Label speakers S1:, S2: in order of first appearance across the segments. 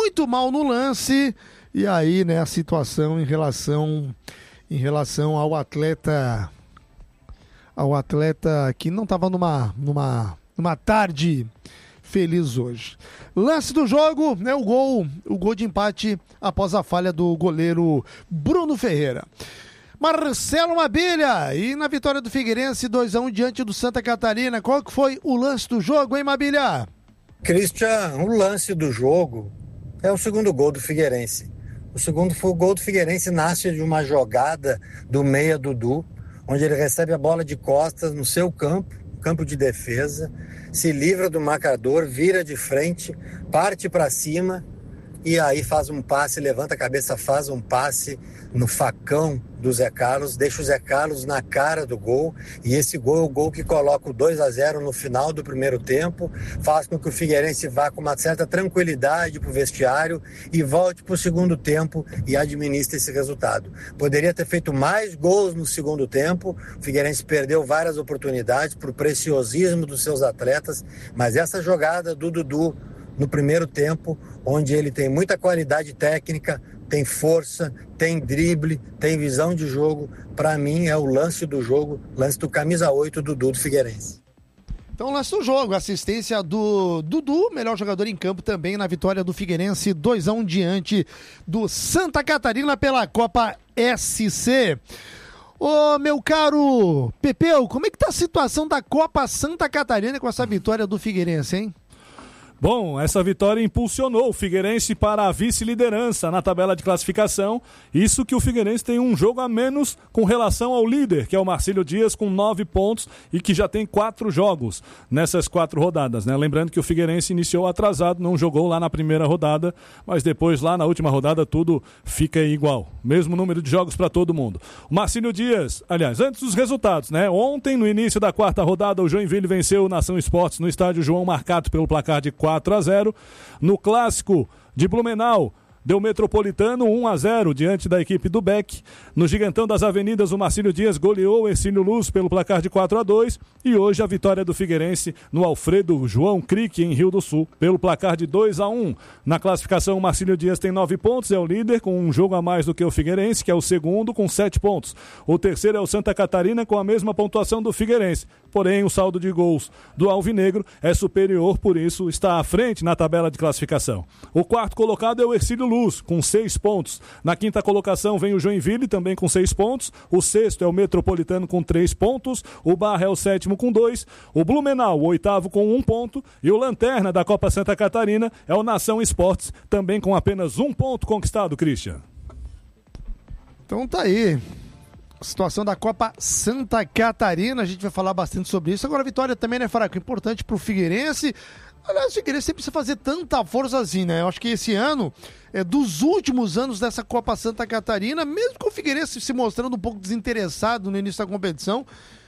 S1: muito mal no lance, e aí, né, a situação em relação ao atleta que não estava numa tarde feliz hoje. Lance do jogo, né, o gol de empate após a falha do goleiro Bruno Ferreira. Marcelo Mabilha, e na vitória do Figueirense 2-1 diante do Santa Catarina, qual que foi o lance do jogo, hein, Mabilha?
S2: Christian, o lance do jogo é o segundo gol do Figueirense. O segundo gol do Figueirense nasce de uma jogada do meia Dudu, onde ele recebe a bola de costas no seu campo de defesa, se livra do marcador, vira de frente, parte para cima e aí faz um passe, levanta a cabeça, faz um passe no facão do Zé Carlos, deixa o Zé Carlos na cara do gol, e esse gol é o gol que coloca o 2-0 no final do primeiro tempo, faz com que o Figueirense vá com uma certa tranquilidade para o vestiário e volte para o segundo tempo e administre esse resultado. Poderia ter feito mais gols no segundo tempo, o Figueirense perdeu várias oportunidades por preciosismo dos seus atletas, mas essa jogada do Dudu no primeiro tempo, onde ele tem muita qualidade técnica, tem força, tem drible, tem visão de jogo, para mim é o lance do jogo, lance do camisa 8 do Dudu do Figueirense.
S1: Então, lance do jogo, assistência do Dudu, melhor jogador em campo também na vitória do Figueirense 2-1 diante do Santa Catarina pela Copa SC. Ô, meu caro Pepeu, como é que tá a situação da Copa Santa Catarina com essa vitória do Figueirense, hein?
S3: Bom, essa vitória impulsionou o Figueirense para a vice-liderança na tabela de classificação. Isso que o Figueirense tem um jogo a menos com relação ao líder, que é o Marcílio Dias, com 9 pontos e que já tem 4 jogos nessas 4 rodadas, né? Lembrando que o Figueirense iniciou atrasado, não jogou lá na primeira rodada, mas depois lá na última rodada tudo fica igual. Mesmo número de jogos para todo mundo. O Marcílio Dias, aliás, antes dos resultados, né? Ontem, no início da 4ª rodada, o Joinville venceu o Nação Esportes no estádio João Marcato pelo placar de 4-0. No clássico de Blumenau, deu Metropolitano 1-0 diante da equipe do Beck. No Gigantão das Avenidas, o Marcílio Dias goleou o Ercílio Luz pelo placar de 4-2. E hoje a vitória do Figueirense no Alfredo João Crique, em Rio do Sul, pelo placar de 2-1. Na classificação, o Marcílio Dias tem 9 pontos, é o líder, com um jogo a mais do que o Figueirense, que é o segundo, com 7 pontos. O terceiro é o Santa Catarina, com a mesma pontuação do Figueirense. Porém, o saldo de gols do Alvinegro é superior, por isso está à frente na tabela de classificação. O quarto colocado é o Ercílio Luz, com 6 pontos. Na 5ª colocação vem o Joinville, também com 6 pontos. O sexto é o Metropolitano, com 3 pontos. O Barra é o 7º, com 2. O Blumenau, o 8º, com 1 ponto. E o Lanterna da Copa Santa Catarina é o Nação Esportes, também com apenas 1 ponto conquistado, Christian.
S1: Então tá aí. Situação da Copa Santa Catarina, a gente vai falar bastante sobre isso. Agora a vitória também, né, Faraco? Importante pro Figueirense. Aliás, o Figueirense sempre precisa fazer tanta força assim, né? Eu acho que esse ano, dos últimos anos dessa Copa Santa Catarina, mesmo com o Figueirense se mostrando um pouco desinteressado no início da competição,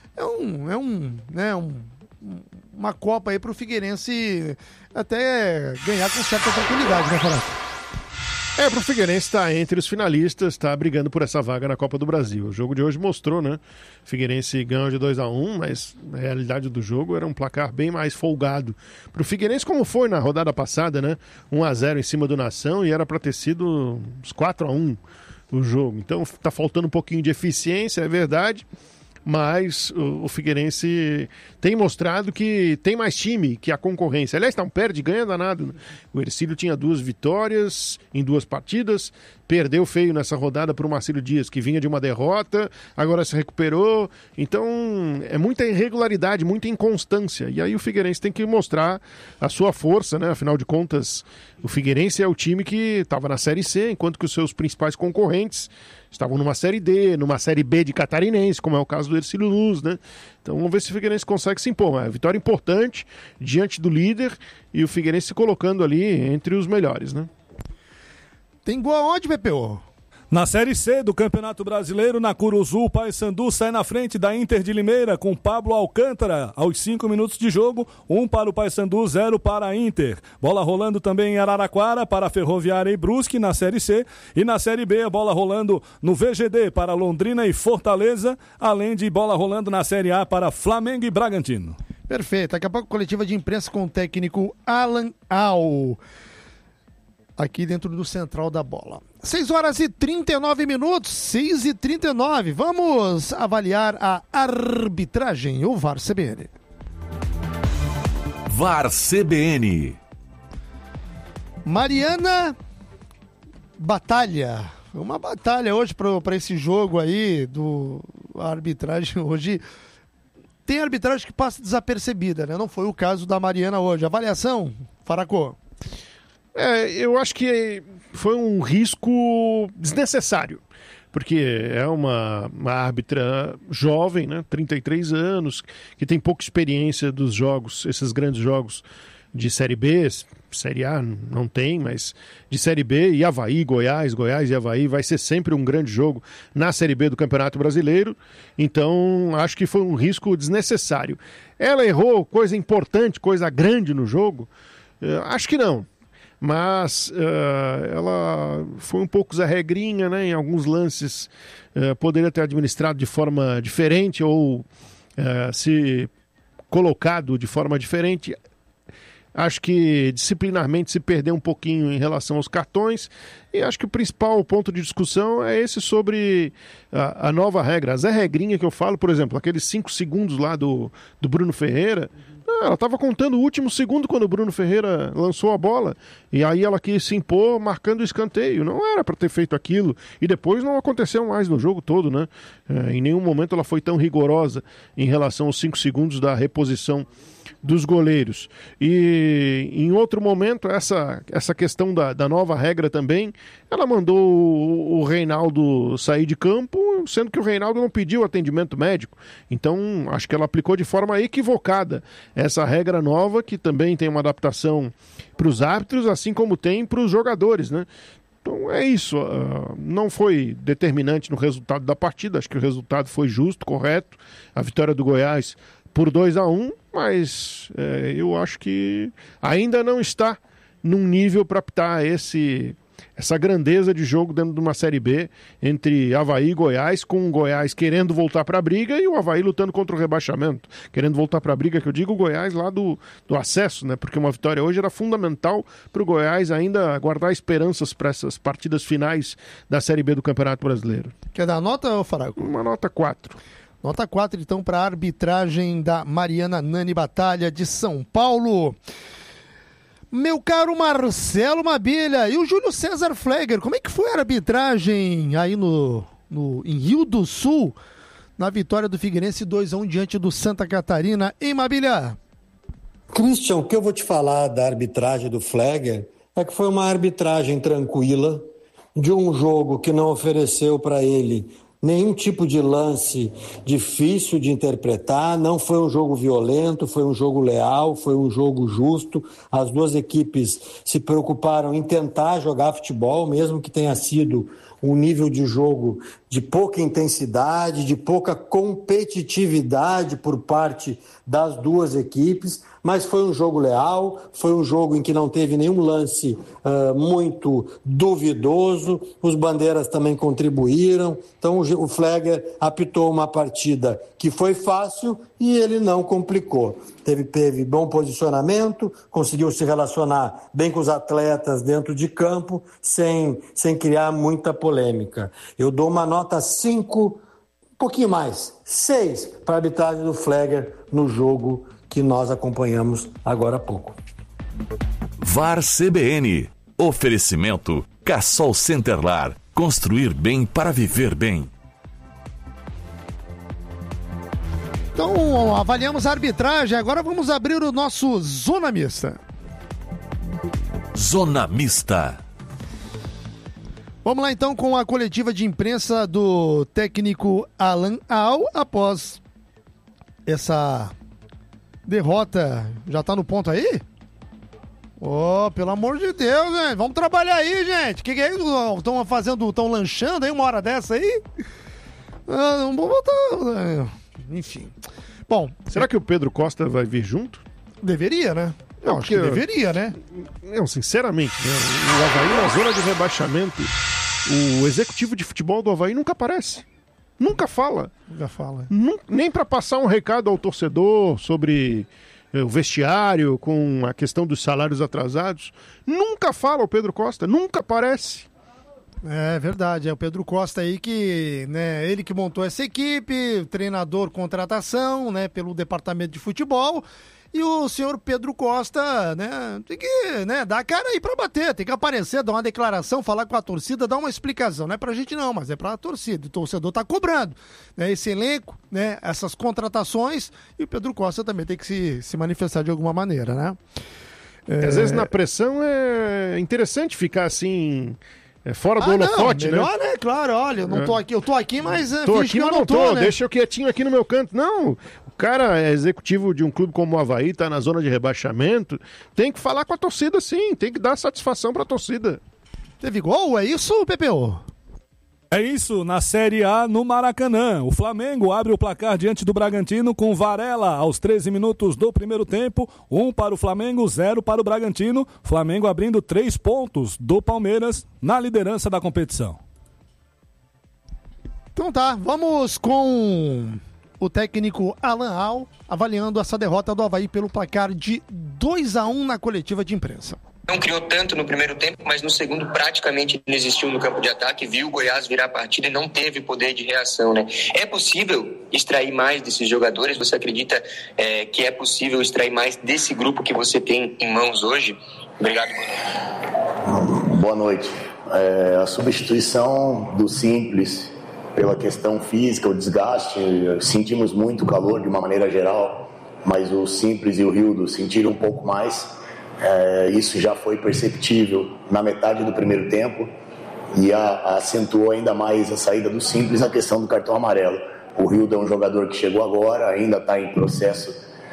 S1: uma Copa aí pro Figueirense até ganhar com certa tranquilidade, né, Faraco?
S4: Pro Figueirense está entre os finalistas, está brigando por essa vaga na Copa do Brasil. O jogo de hoje mostrou, né? Figueirense ganhou de 2-1, mas a realidade do jogo era um placar bem mais folgado. Pro Figueirense, como foi na rodada passada, né? 1-0 em cima do Nação e era para ter sido uns 4-1 o jogo. Então tá faltando um pouquinho de eficiência, é verdade. Mas o Figueirense tem mostrado que tem mais time que a concorrência. Aliás, não perde, ganha danado, né? O Ercílio tinha 2 vitórias em 2 partidas, perdeu feio nessa rodada para o Marcílio Dias, que vinha de uma derrota, agora se recuperou. Então, é muita irregularidade, muita inconstância. E aí o Figueirense tem que mostrar a sua força, né? Afinal de contas, o Figueirense é o time que estava na Série C, enquanto que os seus principais concorrentes estavam numa Série D, numa Série B de Catarinense, como é o caso do Ercílio Luz, né? Então vamos ver se o Figueirense consegue se impor. Uma vitória importante diante do líder e o Figueirense se colocando ali entre os melhores, né?
S1: Tem gol aonde, PPO?
S3: Na Série C do Campeonato Brasileiro, na Curuzu, o Paysandu sai na frente da Inter de Limeira com Pablo Alcântara aos 5 minutos de jogo, 1 para o Paysandu, 0 para a Inter. Bola rolando também em Araraquara para a Ferroviária e Brusque na Série C, e na Série B a bola rolando no VGD para Londrina e Fortaleza, além de bola rolando na Série A para Flamengo e Bragantino.
S1: Perfeito, daqui a pouco coletiva de imprensa com o técnico Alan Al. aqui dentro do Central da Bola. 6h39, 6h39. Vamos avaliar a arbitragem, o VAR CBN.
S5: VAR CBN.
S1: Mariana Batalha. Uma batalha hoje para esse jogo aí do arbitragem hoje. Tem arbitragem que passa desapercebida, né? Não foi o caso da Mariana hoje. Avaliação, Faracô?
S4: Eu acho que foi um risco desnecessário, porque é uma árbitra jovem, né? 33 anos, que tem pouca experiência dos jogos, esses grandes jogos de Série B, Série A não tem, mas de Série B, e Avaí, Goiás e Avaí vai ser sempre um grande jogo na Série B do Campeonato Brasileiro, então acho que foi um risco desnecessário. Ela errou coisa importante, coisa grande no jogo? Acho que não, mas ela foi um pouco Zé Regrinha, né? Em alguns lances poderia ter administrado de forma diferente ou se colocado de forma diferente. Acho que disciplinarmente se perdeu um pouquinho em relação aos cartões, e acho que o principal ponto de discussão é esse sobre a nova regra. A Zé Regrinha que eu falo, por exemplo, aqueles 5 segundos lá do Bruno Ferreira, ela estava contando o último segundo quando o Bruno Ferreira lançou a bola, e aí ela quis se impor marcando o escanteio. Não era para ter feito aquilo, e depois não aconteceu mais no jogo todo, né? Em nenhum momento ela foi tão rigorosa em relação aos 5 segundos da reposição dos goleiros. E em outro momento, essa questão da nova regra também, ela mandou o Reinaldo sair de campo, sendo que o Reinaldo não pediu atendimento médico. Então, acho que ela aplicou de forma equivocada essa regra nova, que também tem uma adaptação para os árbitros, assim como tem para os jogadores, né? Então é isso, não foi determinante no resultado da partida, acho que o resultado foi justo, correto, a vitória do Goiás por 2-1, mas eu acho que ainda não está num nível para apitar essa grandeza de jogo dentro de uma Série B entre Avaí e Goiás, com o Goiás querendo voltar para a briga e o Avaí lutando contra o rebaixamento. Querendo voltar para a briga, que eu digo, o Goiás lá do acesso, né? Porque uma vitória hoje era fundamental para o Goiás ainda guardar esperanças para essas partidas finais da Série B do Campeonato Brasileiro.
S1: Quer dar nota, ou Faraco?
S4: Uma nota 4.
S1: Nota 4, então, para a arbitragem da Mariana Nani Batalha de São Paulo. Meu caro Marcelo Mabilha e o Júlio César Flegger, como é que foi a arbitragem aí em Rio do Sul, na vitória do Figueirense 2-1 diante do Santa Catarina, em Mabilha?
S2: Christian, o que eu vou te falar da arbitragem do Flegger é que foi uma arbitragem tranquila, de um jogo que não ofereceu para ele nenhum tipo de lance difícil de interpretar, não foi um jogo violento, foi um jogo leal, foi um jogo justo. As duas equipes se preocuparam em tentar jogar futebol, mesmo que tenha sido um nível de jogo de pouca intensidade, de pouca competitividade por parte das duas equipes, mas foi um jogo leal, foi um jogo em que não teve nenhum lance muito duvidoso, os bandeiras também contribuíram, então o Flegger apitou uma partida que foi fácil e ele não complicou. Teve bom posicionamento, conseguiu se relacionar bem com os atletas dentro de campo, sem criar muita polêmica. Eu dou uma nota 5, um pouquinho mais, 6 para a arbitragem do Flegger no jogo que nós acompanhamos agora há pouco.
S5: VAR CBN. Oferecimento Cassol Centerlar. Construir bem para viver bem.
S1: Então, avaliamos a arbitragem. Agora vamos abrir o nosso Zona Mista.
S5: Zona Mista.
S1: Vamos lá então com a coletiva de imprensa do técnico Alan Al após essa derrota. Já tá no ponto aí? Oh, pelo amor de Deus, gente. Vamos trabalhar aí, gente. O que é isso? Estão lanchando aí uma hora dessa aí? Não vou botar. Enfim. Bom.
S4: Será que o Pedro Costa vai vir junto?
S1: Deveria, né? Eu acho que deveria, né?
S4: Não, sinceramente, né? O Avaí na zona de rebaixamento, o executivo de futebol do Avaí nunca aparece. Nunca fala.
S1: Nunca fala.
S4: Nem para passar um recado ao torcedor sobre o vestiário, com a questão dos salários atrasados. Nunca fala o Pedro Costa, nunca aparece.
S1: É verdade, é o Pedro Costa aí que, né, ele que montou essa equipe, treinador, contratação, né, pelo departamento de futebol, e o senhor Pedro Costa, né, tem que, né, dar a cara aí pra bater, tem que aparecer, dar uma declaração, falar com a torcida, dar uma explicação, não é pra gente não, mas é pra torcida, o torcedor tá cobrando, né, esse elenco, né, essas contratações, e o Pedro Costa também tem que se manifestar de alguma maneira, né.
S4: Às vezes na pressão é interessante ficar assim... fora do holofote,
S1: né? Melhor, né? Claro, olha, eu não tô aqui, eu tô aqui, mas
S4: tô aqui, mas não tô,
S1: né?
S4: Deixa eu quietinho aqui no meu canto. Não, o cara é executivo de um clube como o Avaí, tá na zona de rebaixamento, tem que falar com a torcida sim, tem que dar satisfação pra torcida.
S1: Teve gol, é isso, PPO?
S3: É isso, na Série A no Maracanã. O Flamengo abre o placar diante do Bragantino com Varela aos 13 minutos do primeiro tempo. 1 para o Flamengo, 0 para o Bragantino. Flamengo abrindo 3 pontos do Palmeiras na liderança da competição.
S1: Então tá, vamos com o técnico Alan Al avaliando essa derrota do Avaí pelo placar de 2-1 na coletiva de imprensa.
S6: Não criou tanto no primeiro tempo, mas no segundo praticamente não existiu no campo de ataque, viu o Goiás virar a partida e não teve poder de reação, né? É possível extrair mais desses jogadores? Você acredita que é possível extrair mais desse grupo que você tem em mãos hoje? Obrigado.
S7: Boa noite. A substituição do Simples pela questão física, o desgaste, sentimos muito calor de uma maneira geral, mas o Simples e o Rildo sentiram um pouco mais. Isso já foi perceptível na metade do primeiro tempo e acentuou ainda mais a saída do Simples, a questão do cartão amarelo. O Rildo é um jogador que chegou agora, ainda está em processo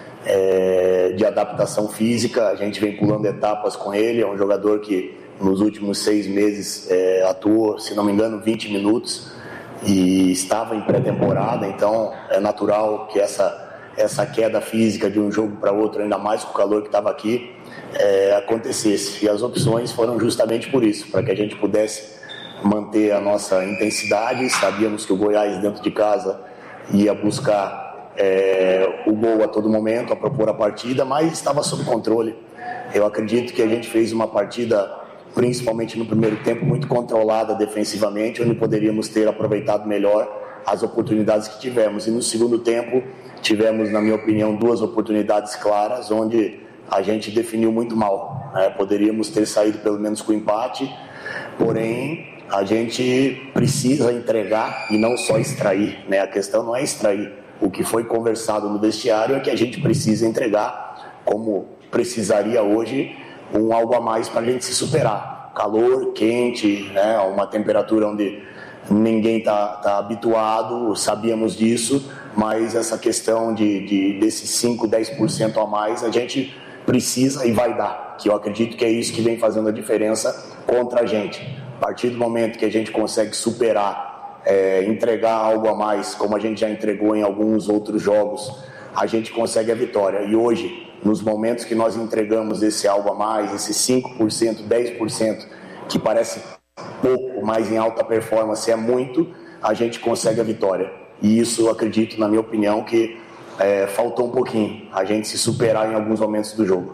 S7: de adaptação física, a gente vem pulando etapas com ele, é um jogador que nos últimos 6 meses atuou, se não me engano, 20 minutos e estava em pré-temporada, então é natural que essa queda física de um jogo para outro, ainda mais com o calor que estava aqui, acontecesse. E as opções foram justamente por isso, para que a gente pudesse manter a nossa intensidade. Sabíamos que o Goiás dentro de casa ia buscar o gol a todo momento, a propor a partida, mas estava sob controle. Eu acredito que a gente fez uma partida, principalmente no primeiro tempo, muito controlada defensivamente, onde poderíamos ter aproveitado melhor as oportunidades que tivemos. E no segundo tempo tivemos, na minha opinião, 2 oportunidades claras, onde a gente definiu muito mal. Poderíamos ter saído pelo menos com empate, porém a gente precisa entregar e não só extrair, né? A questão não é extrair. O que foi conversado no vestiário é que a gente precisa entregar, como precisaria hoje, algo a mais para a gente se superar. Calor, quente, né? Uma temperatura onde ninguém está habituado, sabíamos disso, mas essa questão desses 5, 10% a mais, a gente precisa e vai dar, que eu acredito que é isso que vem fazendo a diferença contra a gente. A partir do momento que a gente consegue superar, entregar algo a mais, como a gente já entregou em alguns outros jogos, a gente consegue a vitória. E hoje, nos momentos que nós entregamos esse algo a mais, esse 5%, 10%, que parece pouco, mas em alta performance é muito, a gente consegue a vitória. E isso eu acredito, na minha opinião, que faltou um pouquinho a gente se superar em alguns momentos do jogo.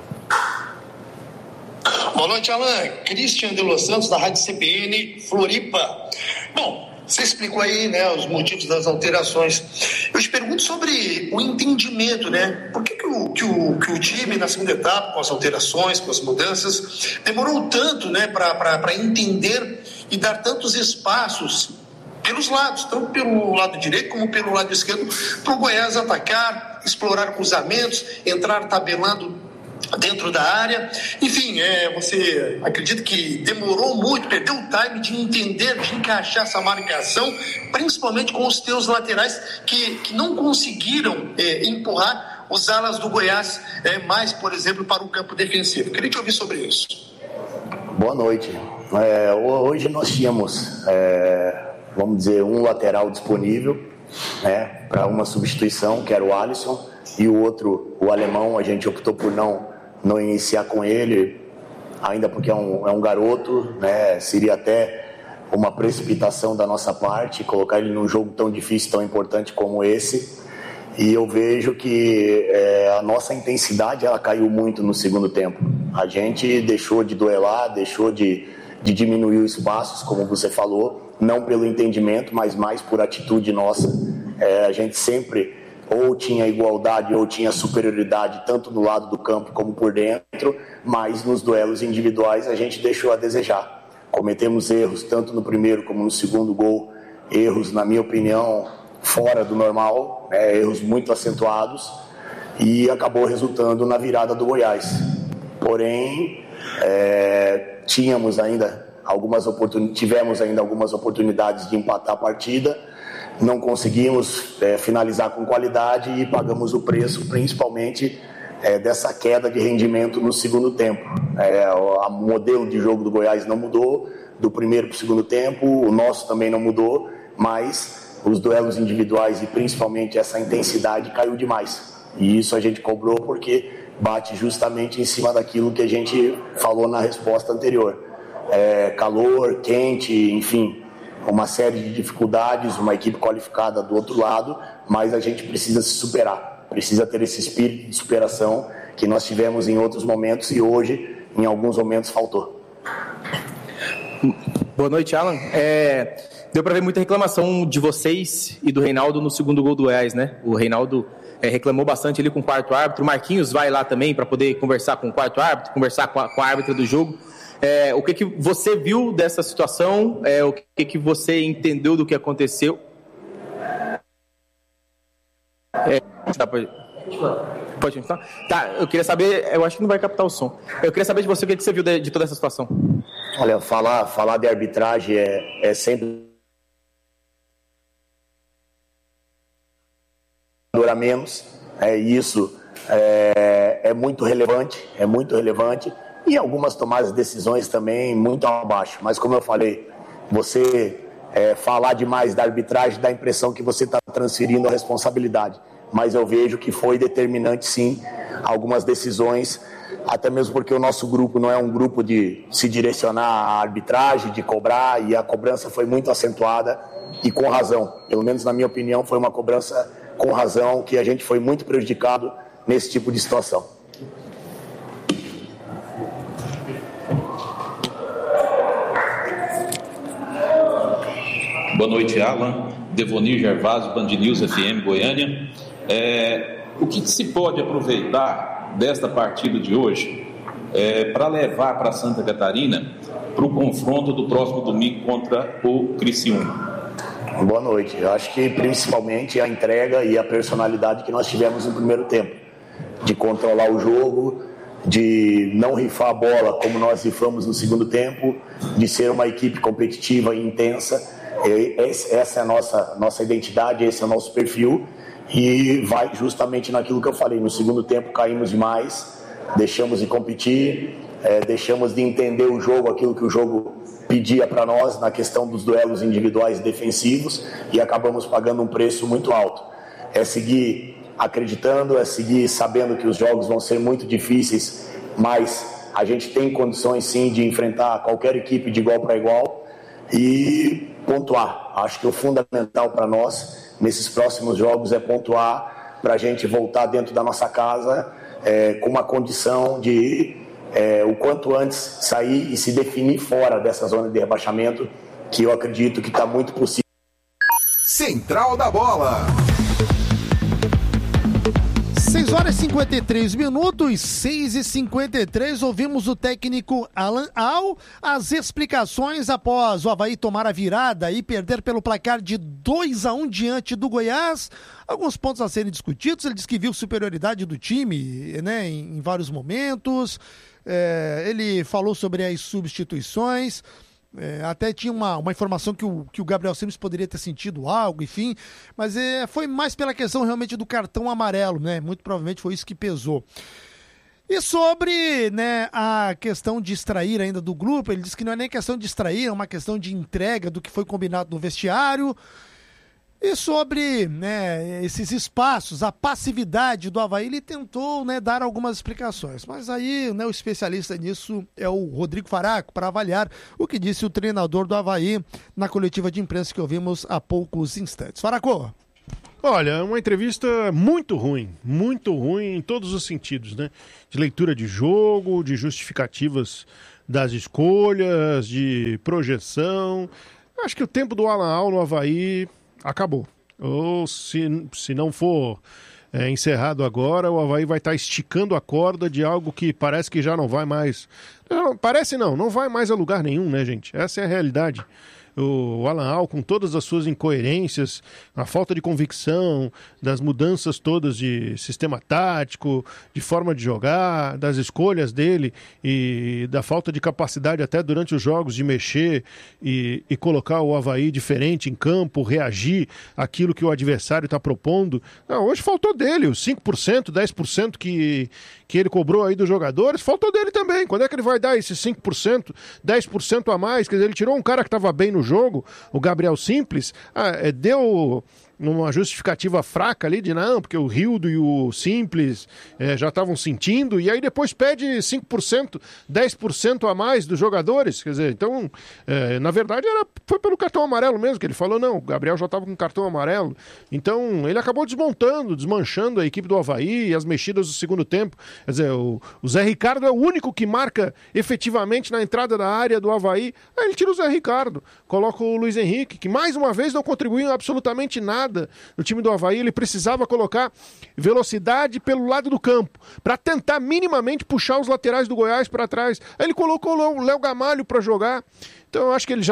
S8: Boa noite, Alan. Christian de Los Santos, da Rádio CBN Floripa. Bom, você explicou aí, né, os motivos das alterações. Eu te pergunto sobre o entendimento, né? Por que o time, na segunda etapa, com as alterações, com as mudanças, demorou tanto, né, para entender e dar tantos espaços pelos lados, tanto pelo lado direito como pelo lado esquerdo, para o Goiás atacar, explorar cruzamentos, entrar tabelando dentro da área. Enfim, você acredita que demorou muito, perdeu o time de entender, de encaixar essa marcação, principalmente com os teus laterais que não conseguiram empurrar os alas do Goiás mais, por exemplo, para o campo defensivo. Queria te ouvir sobre isso.
S7: Boa noite. Hoje nós tínhamos, vamos dizer, um lateral disponível, né, para uma substituição, que era o Alisson, e o outro, o alemão, a gente optou por não iniciar com ele, ainda porque é um garoto, né, seria até uma precipitação da nossa parte, colocar ele num jogo tão difícil, tão importante como esse. E eu vejo que a nossa intensidade ela caiu muito no segundo tempo. A gente deixou de duelar, deixou de diminuir os espaços, como você falou, não pelo entendimento, mas mais por atitude nossa. A gente sempre ou tinha igualdade ou tinha superioridade, tanto do lado do campo como por dentro, mas nos duelos individuais a gente deixou a desejar. Cometemos erros, tanto no primeiro como no segundo gol, erros, na minha opinião, fora do normal, erros muito acentuados, e acabou resultando na virada do Goiás. Porém, tivemos ainda algumas oportunidades de empatar a partida, não conseguimos finalizar com qualidade e pagamos o preço, principalmente dessa queda de rendimento no segundo tempo. O modelo de jogo do Goiás não mudou, do primeiro para o segundo tempo, o nosso também não mudou, mas os duelos individuais e principalmente essa intensidade caiu demais. E isso a gente cobrou porque bate justamente em cima daquilo que a gente falou na resposta anterior. Calor, quente, enfim, uma série de dificuldades, uma equipe qualificada do outro lado, mas a gente precisa se superar, precisa ter esse espírito de superação que nós tivemos em outros momentos e hoje, em alguns momentos, faltou.
S9: Boa noite, Alan. Deu para ver muita reclamação de vocês e do Reinaldo no segundo gol do Goiás, né? O Reinaldo reclamou bastante ali com o quarto árbitro. O Marquinhos vai lá também para poder conversar com o quarto árbitro, conversar com a árbitra do jogo. O que você viu dessa situação? O que você entendeu do que aconteceu? Pode continuar? Tá, eu queria saber, eu acho que não vai captar o som. Eu queria saber de você o que você viu de toda essa situação.
S7: Olha, falar de arbitragem é sempre a menos, isso é muito relevante, e algumas tomadas de decisões também muito abaixo, mas como eu falei, você falar demais da arbitragem dá a impressão que você está transferindo a responsabilidade, mas eu vejo que foi determinante sim, algumas decisões, até mesmo porque o nosso grupo não é um grupo de se direcionar à arbitragem, de cobrar, e a cobrança foi muito acentuada e com razão, pelo menos na minha opinião foi uma cobrança com razão, que a gente foi muito prejudicado nesse tipo de situação.
S10: Boa noite, Alan. Devonir Gervásio, Band News FM Goiânia. O que se pode aproveitar desta partida de hoje para levar para Santa Catarina para o confronto do próximo domingo contra o Criciúma?
S7: Boa noite. Eu acho que principalmente a entrega e a personalidade que nós tivemos no primeiro tempo, de controlar o jogo, de não rifar a bola como nós rifamos no segundo tempo, de ser uma equipe competitiva e intensa. Essa é a nossa identidade, esse é o nosso perfil, e vai justamente naquilo que eu falei. No segundo tempo caímos demais, deixamos de competir, deixamos de entender o jogo, aquilo que o jogo pedia para nós na questão dos duelos individuais defensivos, e acabamos pagando um preço muito alto. É seguir acreditando, é seguir sabendo que os jogos vão ser muito difíceis, mas a gente tem condições sim de enfrentar qualquer equipe de igual para igual e pontuar. Acho que o fundamental para nós nesses próximos jogos é pontuar, para a gente voltar dentro da nossa casa com uma condição de o quanto antes sair e se definir fora dessa zona de rebaixamento, que eu acredito que está muito possível.
S11: Central da Bola.
S1: 6 horas e 53 minutos, 6h53, ouvimos o técnico Alan Al, as explicações após o Avaí tomar a virada e perder pelo placar de 2-1 diante do Goiás. Alguns pontos a serem discutidos. Ele disse que viu superioridade do time, né, em vários momentos. Ele falou sobre as substituições. Até tinha uma informação que o Gabriel Sims poderia ter sentido algo, enfim, mas foi mais pela questão realmente do cartão amarelo, né? Muito provavelmente foi isso que pesou. E sobre, né, a questão de extrair ainda do grupo, ele disse que não é nem questão de extrair, é uma questão de entrega do que foi combinado no vestiário. E sobre, né, esses espaços, a passividade do Avaí, ele tentou, né, dar algumas explicações. Mas aí, né, o especialista nisso é o Rodrigo Faraco, para avaliar o que disse o treinador do Avaí na coletiva de imprensa que ouvimos há poucos instantes. Faraco!
S4: Olha, uma entrevista muito ruim em todos os sentidos, né? De leitura de jogo, de justificativas das escolhas, de projeção. Acho que o tempo do Alan Al no Avaí acabou. Ou se não for encerrado agora, o Avaí vai estar esticando a corda de algo que parece que já não vai mais. Não vai mais a lugar nenhum, né, gente? Essa é a realidade. O Alan Al, com todas as suas incoerências, a falta de convicção, das mudanças todas de sistema tático, de forma de jogar, das escolhas dele e da falta de capacidade até durante os jogos de mexer e colocar o Avaí diferente em campo, reagir àquilo que o adversário está propondo. Não, hoje faltou dele, os 5%, 10% que ele cobrou aí dos jogadores, faltou dele também. Quando é que ele vai dar esses 5%, 10% a mais? Quer dizer, ele tirou um cara que estava bem no jogo, o Gabriel Simples, deu numa justificativa fraca ali de não, porque o Rildo e o Simples já estavam sentindo, e aí depois pede 5%, 10% a mais dos jogadores, quer dizer, então, na verdade foi pelo cartão amarelo mesmo, que ele falou, não, o Gabriel já estava com cartão amarelo, então ele acabou desmanchando a equipe do Avaí e as mexidas do segundo tempo, quer dizer, o Zé Ricardo é o único que marca efetivamente na entrada da área do Avaí, aí ele tira o Zé Ricardo, coloca o Luiz Henrique, que mais uma vez não contribuiu absolutamente nada no time do Avaí. Ele precisava colocar velocidade pelo lado do campo, para tentar minimamente puxar os laterais do Goiás para trás. Aí ele colocou o Léo Gamalho para jogar. Então eu acho que ele já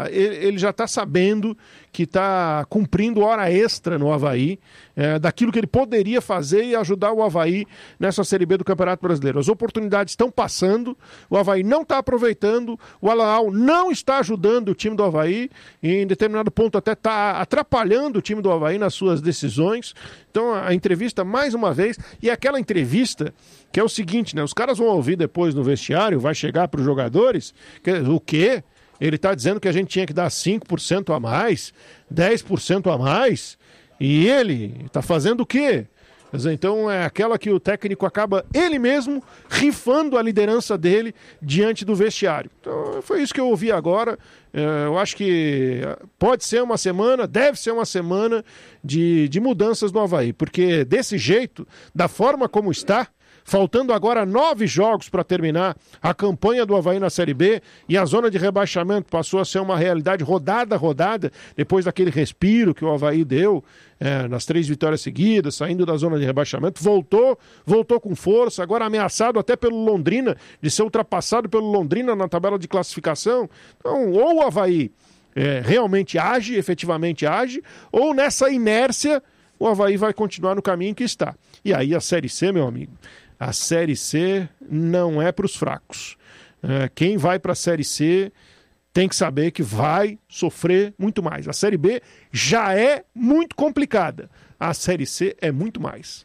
S4: está sabendo que está cumprindo hora extra no Avaí, daquilo que ele poderia fazer e ajudar o Avaí nessa Série B do Campeonato Brasileiro. As oportunidades estão passando, o Avaí não está aproveitando, o Alan Al não está ajudando o time do Avaí, e em determinado ponto até está atrapalhando o time do Avaí nas suas decisões. Então a entrevista, mais uma vez, e aquela entrevista que é o seguinte, né? Os caras vão ouvir depois no vestiário, vai chegar para os jogadores, o quê? Ele está dizendo que a gente tinha que dar 5% a mais, 10% a mais, e ele está fazendo o quê? Então é aquela que o técnico acaba ele mesmo rifando a liderança dele diante do vestiário. Então foi isso que eu ouvi agora. Eu acho que pode ser uma semana, deve ser uma semana de mudanças no Avaí, porque desse jeito, da forma como está, faltando agora 9 jogos para terminar a campanha do Avaí na Série B, e a zona de rebaixamento passou a ser uma realidade rodada a rodada, depois daquele respiro que o Avaí deu nas 3 vitórias seguidas, saindo da zona de rebaixamento, voltou com força, agora ameaçado até pelo Londrina, de ser ultrapassado pelo Londrina na tabela de classificação. Então, ou o Avaí realmente efetivamente age, ou nessa inércia o Avaí vai continuar no caminho que está. E aí a Série C, meu amigo, a Série C não é para os fracos. Quem vai para a Série C tem que saber que vai sofrer muito mais. A Série B já é muito complicada. A Série C é muito mais.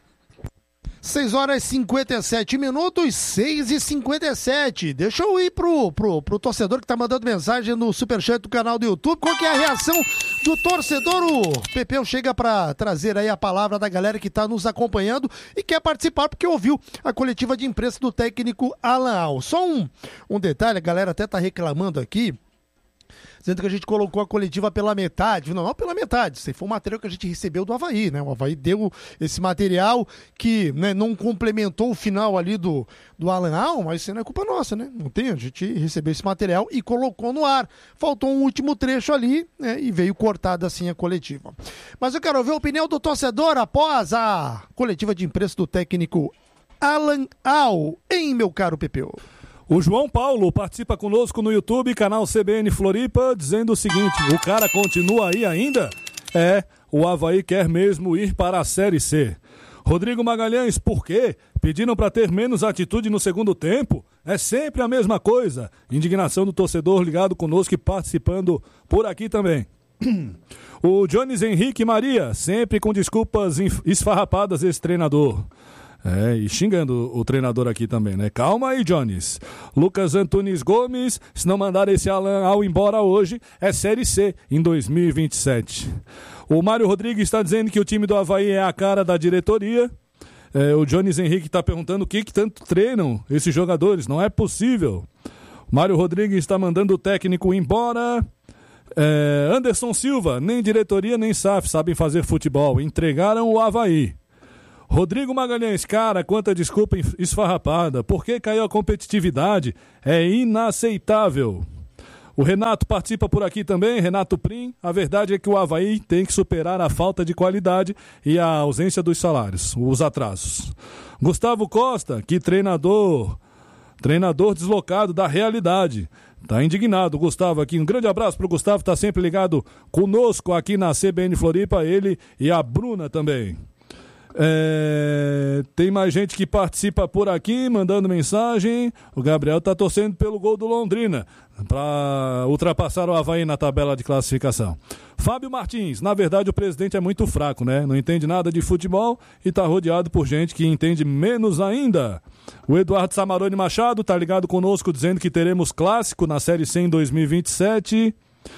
S1: 6h57, 6h57. Deixa eu ir pro torcedor que tá mandando mensagem no Superchat do canal do YouTube. Qual que é a reação do torcedor? O Pepeu chega para trazer aí a palavra da galera que tá nos acompanhando e quer participar porque ouviu a coletiva de imprensa do técnico Alan Al. Só um detalhe, a galera até tá reclamando aqui, dizendo que a gente colocou a coletiva pela metade. Não pela metade, isso aí foi o material que a gente recebeu do Avaí, né? O Avaí deu esse material que, né, não complementou o final ali do Alan Al, mas isso não é culpa nossa, né? Não tem, a gente recebeu esse material e colocou no ar. Faltou um último trecho ali, né, e veio cortada assim a coletiva. Mas eu quero ver a opinião do torcedor após a coletiva de imprensa do técnico Alan Al, hein, meu caro Pepeu?
S3: O João Paulo participa conosco no YouTube, canal CBN Floripa, dizendo o seguinte: o cara continua aí ainda? O Avaí quer mesmo ir para a Série C. Rodrigo Magalhães, por quê? Pediram para ter menos atitude no segundo tempo? É sempre a mesma coisa. Indignação do torcedor ligado conosco e participando por aqui também. O Jones Henrique Maria, sempre com desculpas esfarrapadas esse treinador. E xingando o treinador aqui também, né? Calma aí, Jones. Lucas Antunes Gomes, se não mandar esse Alan Al embora hoje, é Série C em 2027. O Mário Rodrigues está dizendo que o time do Avaí é a cara da diretoria. O Jones Henrique está perguntando o que tanto treinam esses jogadores. Não é possível. O Mário Rodrigues está mandando o técnico embora. Anderson Silva, nem diretoria nem SAF sabem fazer futebol, entregaram o Avaí. Rodrigo Magalhães, cara, quanta desculpa esfarrapada, por que caiu a competitividade? É inaceitável. O Renato participa por aqui também, Renato Prim. A verdade é que o Avaí tem que superar a falta de qualidade e a ausência dos salários, os atrasos. Gustavo Costa, que treinador deslocado da realidade. Tá indignado o Gustavo aqui. Um grande abraço pro Gustavo, tá sempre ligado conosco aqui na CBN Floripa, ele e a Bruna também. Tem mais gente que participa por aqui, mandando mensagem. O Gabriel tá torcendo pelo gol do Londrina para ultrapassar o Avaí na tabela de classificação. Fábio Martins, na verdade o presidente é muito fraco, né? Não entende nada de futebol e tá rodeado por gente que entende menos ainda. O Eduardo Samarone Machado tá ligado conosco dizendo que teremos clássico na Série C em 2027.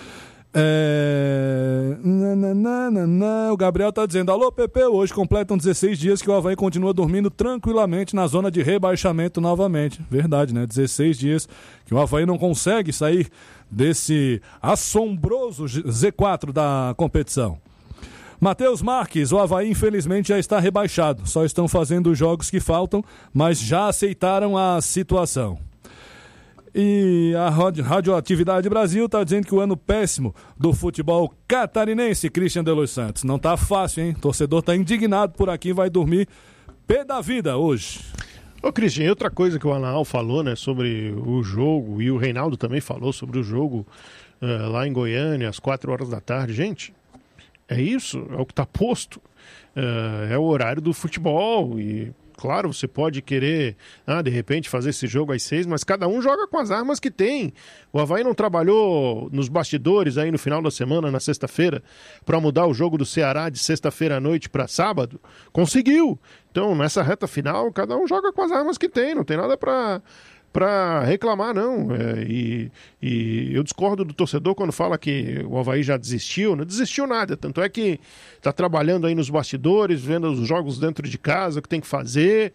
S3: O Gabriel tá dizendo: alô Pepe, hoje completam 16 dias que o Avaí continua dormindo tranquilamente na zona de rebaixamento novamente. Verdade, né? 16 dias que o Avaí não consegue sair desse assombroso Z4 da competição. Matheus Marques, o Avaí infelizmente já está rebaixado, só estão fazendo os jogos que faltam, mas já aceitaram a situação. E a Radioatividade Brasil está dizendo que o ano péssimo do futebol catarinense, Christian de Los Santos. Não tá fácil, hein? O torcedor tá indignado por aqui, vai dormir pé da vida hoje.
S4: Ô, Christian, outra coisa que o Anaal falou, né, sobre o jogo, e o Reinaldo também falou sobre o jogo lá em Goiânia, às 4 horas da tarde. Gente, é isso, é o que tá posto. É o horário do futebol e... Claro, você pode querer, de repente, fazer esse jogo às 6, mas cada um joga com as armas que tem. O Avaí não trabalhou nos bastidores aí no final da semana, na sexta-feira, para mudar o jogo do Ceará de sexta-feira à noite para sábado? Conseguiu. Então, nessa reta final, cada um joga com as armas que tem, não tem nada para reclamar, não. E eu discordo do torcedor quando fala que o Avaí já desistiu. Não desistiu nada, tanto é que está trabalhando aí nos bastidores, vendo os jogos dentro de casa, o que tem que fazer,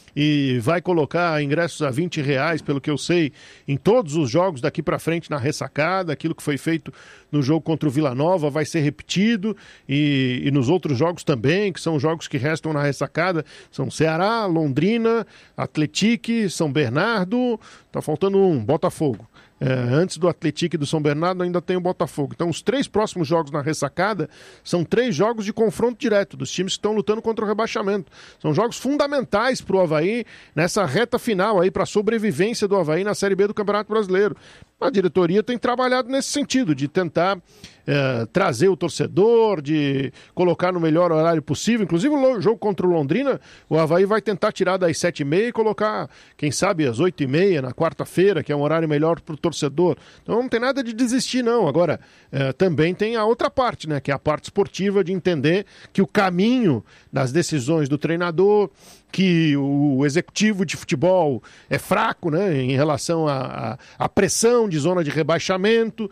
S4: e vai colocar ingressos a R$20, pelo que eu sei, em todos os jogos daqui para frente na ressacada. Aquilo que foi feito no jogo contra o Vila Nova vai ser repetido, e nos outros jogos também, que são jogos que restam na ressacada, são Ceará, Londrina, Atlético, São Bernardo, tá faltando um, Botafogo. Antes do Atlético e do São Bernardo ainda tem o Botafogo. Então os 3 próximos jogos na ressacada são 3 jogos de confronto direto dos times que estão lutando contra o rebaixamento. São jogos fundamentais para o Avaí nessa reta final aí, para a sobrevivência do Avaí na Série B do Campeonato Brasileiro. A diretoria tem trabalhado nesse sentido, de tentar trazer o torcedor, de colocar no melhor horário possível. Inclusive o jogo contra o Londrina, o Avaí vai tentar tirar das 7h30 e colocar, quem sabe, às 8h30 na quarta-feira, que é um horário melhor para o torcedor. Então não tem nada de desistir, não. Agora, também tem a outra parte, né, que é a parte esportiva, de entender que o caminho das decisões do treinador, que o executivo de futebol é fraco, né, em relação à pressão de zona de rebaixamento.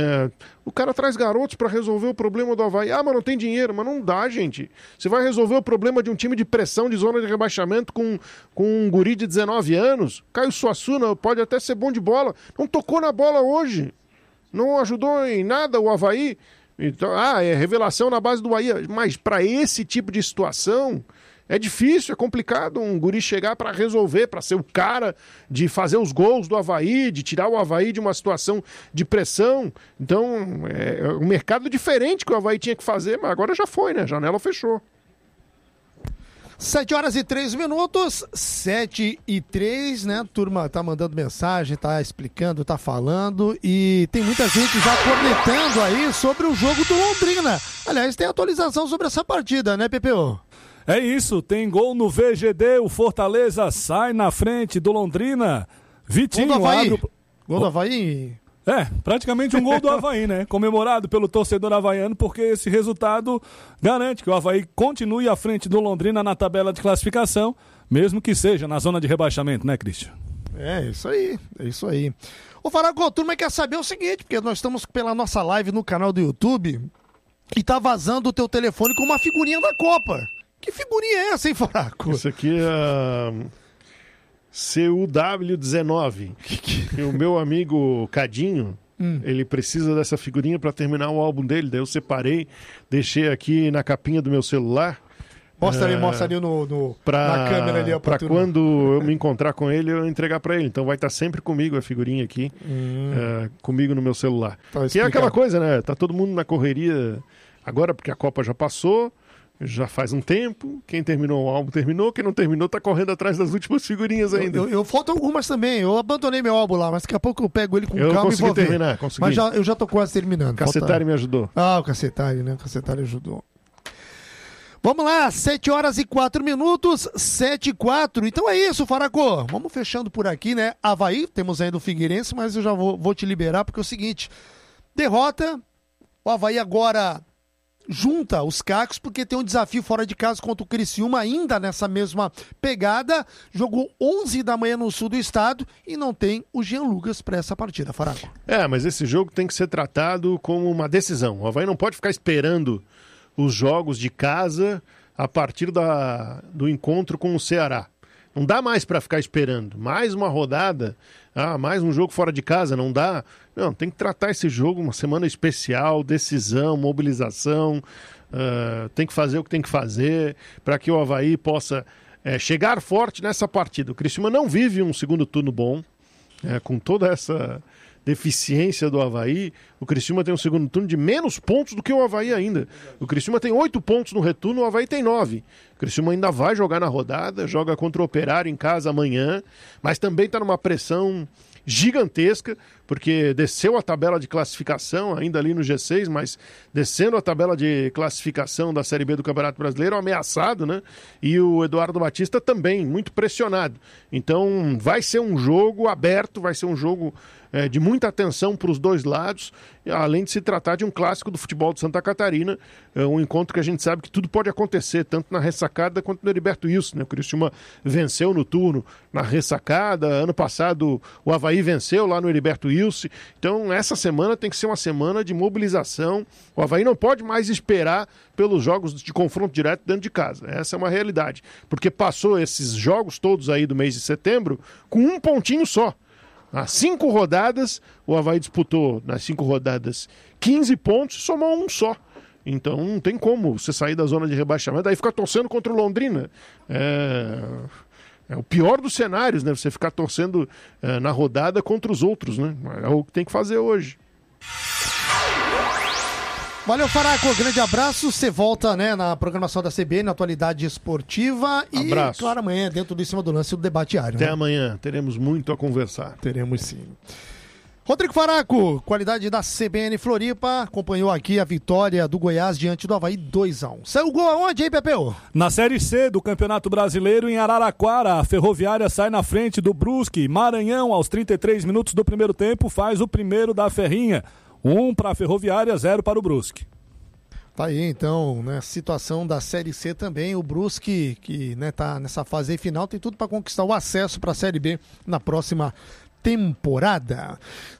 S4: O cara traz garotos para resolver o problema do Avaí. Mas não tem dinheiro. Mas não dá, gente. Você vai resolver o problema de um time de pressão de zona de rebaixamento com um guri de 19 anos? Caio Suassuna pode até ser bom de bola. Não tocou na bola hoje. Não ajudou em nada o Avaí. Então, é revelação na base do Bahia. Mas para esse tipo de situação... é difícil, é complicado um guri chegar para resolver, para ser o cara de fazer os gols do Avaí, de tirar o Avaí de uma situação de pressão. Então, é um mercado diferente que o Avaí tinha que fazer, mas agora já foi, né? A janela fechou.
S1: 7h03, 7h03, né? A turma tá mandando mensagem, tá explicando, tá falando, e tem muita gente já cornetando aí sobre o jogo do Londrina. Aliás, tem atualização sobre essa partida, né, PPO?
S3: É isso, tem gol no VGD, o Fortaleza sai na frente do Londrina. Vitinho
S1: gol do Avaí.
S3: abre...
S1: Gol do Avaí?
S3: Praticamente um gol do Avaí, né? Comemorado pelo torcedor havaiano, porque esse resultado garante que o Avaí continue à frente do Londrina na tabela de classificação, mesmo que seja na zona de rebaixamento, né, Christian?
S1: É isso aí. Ô, Faraco, a turma quer saber o seguinte, porque nós estamos pela nossa live no canal do YouTube e tá vazando o teu telefone com uma figurinha da Copa. Que figurinha é essa, hein, Faraco?
S4: Isso aqui é a CUW19. E o meu amigo Cadinho Ele precisa dessa figurinha para terminar o álbum dele. Daí eu separei, deixei aqui na capinha do meu celular.
S1: Mostra ali na câmera ali.
S4: Para quando eu me encontrar com ele, eu entregar para ele. Então vai estar sempre comigo a figurinha aqui, comigo no meu celular. Tá, que é aquela coisa, né? Tá todo mundo na correria agora, porque a Copa já passou, já faz um tempo. Quem terminou o álbum terminou, quem não terminou tá correndo atrás das últimas figurinhas ainda.
S1: Eu faltam algumas também. Eu abandonei meu álbum lá, mas daqui a pouco eu pego ele com calma e vou ver.
S4: Eu consegui terminar,
S1: Mas eu já tô quase terminando.
S4: O Cacetari me ajudou.
S1: O Cacetari, né? O Cacetari ajudou. Vamos lá, 7h04, 7h04. Então é isso, Faraco. Vamos fechando por aqui, né? Avaí, temos ainda o Figueirense, mas eu já vou te liberar, porque é o seguinte, derrota, o Avaí agora junta os cacos, porque tem um desafio fora de casa contra o Criciúma, ainda nessa mesma pegada, jogou 11 da manhã no sul do estado e não tem o Jean Lucas para essa partida, Faraco.
S4: Mas esse jogo tem que ser tratado como uma decisão. O Avaí não pode ficar esperando os jogos de casa a partir do encontro com o Ceará. Não dá mais para ficar esperando. Mais uma rodada, mais um jogo fora de casa, não dá. Não, tem que tratar esse jogo uma semana especial, decisão, mobilização. Tem que fazer o que tem que fazer para que o Avaí possa chegar forte nessa partida. O Criciúma não vive um segundo turno bom, com toda essa deficiência do Avaí. O Criciúma tem um segundo turno de menos pontos do que o Avaí ainda. O Criciúma tem 8 pontos no retorno, o Avaí tem 9. O Criciúma ainda vai jogar na rodada, joga contra o Operário em casa amanhã, mas também está numa pressão gigantesca, porque desceu a tabela de classificação, ainda ali no G6, mas descendo a tabela de classificação da Série B do Campeonato Brasileiro, ameaçado, né? E o Eduardo Batista também, muito pressionado. Então vai ser um jogo aberto, vai ser um jogo de muita atenção para os dois lados, além de se tratar de um clássico do futebol de Santa Catarina, um encontro que a gente sabe que tudo pode acontecer, tanto na ressacada quanto no Heriberto Wilson, né? O Criciúma venceu no turno na ressacada, ano passado o Avaí venceu lá no Heriberto Wilson, então essa semana tem que ser uma semana de mobilização. O Avaí não pode mais esperar pelos jogos de confronto direto dentro de casa, essa é uma realidade, porque passou esses jogos todos aí do mês de setembro com um pontinho só. Nas 5 rodadas, o Avaí disputou, nas 5 rodadas, 15 pontos e somou um só. Então não tem como você sair da zona de rebaixamento, aí ficar torcendo contra o Londrina. É o pior dos cenários, né? Você ficar torcendo na rodada contra os outros, né? É o que tem que fazer hoje.
S1: Valeu, Faraco, grande abraço, você volta, né, na programação da CBN, na atualidade esportiva e,
S4: abraço.
S1: Claro, amanhã, dentro do Em Cima do Lance, o debate diário.
S4: Até amanhã, teremos muito a conversar.
S1: Teremos sim. Rodrigo Faraco, qualidade da CBN Floripa, acompanhou aqui a vitória do Goiás diante do Avaí 2-1. Saiu o gol aonde, hein, Pepeu?
S3: Na Série C do Campeonato Brasileiro, em Araraquara, a Ferroviária sai na frente do Brusque. Maranhão, aos 33 minutos do primeiro tempo, faz o primeiro da Ferrinha. 1 para a Ferroviária, 0 para o Brusque.
S1: Tá aí, então, né, situação da Série C também, o Brusque, que, né, tá nessa fase aí final, tem tudo para conquistar o acesso para a Série B na próxima temporada.